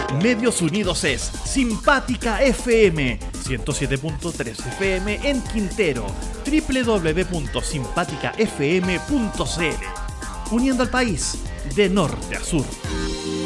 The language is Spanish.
Medios Unidos es Simpática FM, 107.3 FM en Quintero, www.simpaticafm.cl, uniendo al país de norte a sur.